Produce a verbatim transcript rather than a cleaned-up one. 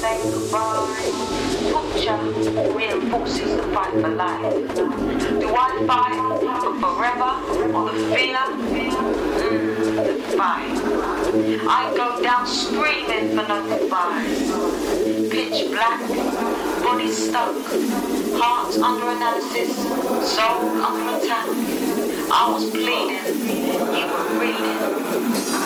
saying goodbye. Torture reinforces the fight for life. Do I fight for forever or the fear? Mm, the fight. I go down screaming for no goodbyes. Pitch black, body stuck, heart under analysis, soul under attack. I was bleeding, you were reading.